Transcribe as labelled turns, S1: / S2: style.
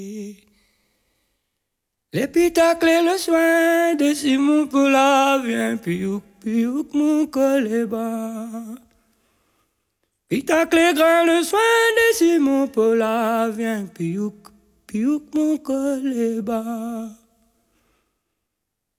S1: L'épitacle et le soin de Simon Poula vient piouk, piouk, mon collet bas. Pitacle grand le soin de Simon Poula vient piouk, piouk, mon collet bas.